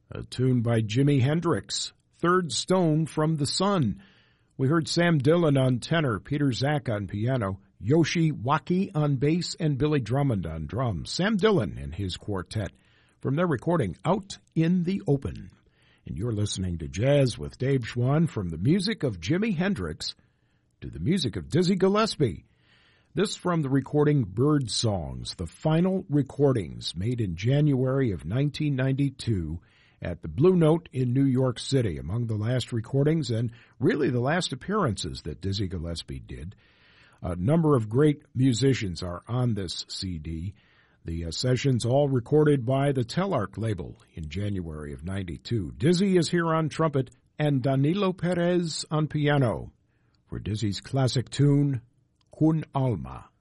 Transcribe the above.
A tune by Jimi Hendrix, Third Stone from the Sun. We heard Sam Dillon on tenor, Peter Zach on piano, Yoshi Waki on bass, and Billy Drummond on drums. Sam Dillon and his quartet from their recording Out in the Open. And you're listening to Jazz with Dave Schwann, from the music of Jimi Hendrix to the music of Dizzy Gillespie. This from the recording Bird Songs, the final recordings made in January of 1992 at the Blue Note in New York City, among the last recordings and really the last appearances that Dizzy Gillespie did. A number of great musicians are on this CD. The sessions all recorded by the Telarc label in January of 92. Dizzy is here on trumpet and Danilo Perez on piano for Dizzy's classic tune, Kun Alma.